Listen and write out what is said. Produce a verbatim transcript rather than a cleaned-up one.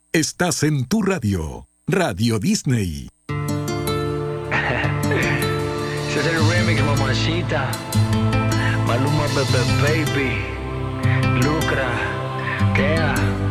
Estás en tu radio, Radio Disney. Ese es el remix, mamacita. Maluma, Bebe Baby, Lucra, Kea.